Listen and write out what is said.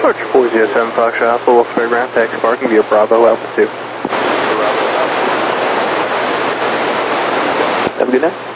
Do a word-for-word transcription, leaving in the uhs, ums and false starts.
Departure four zero seven Foxtrot Alpha, Wilkes-Barre ground, taxi parking via Bravo Alpha two. Have a good night.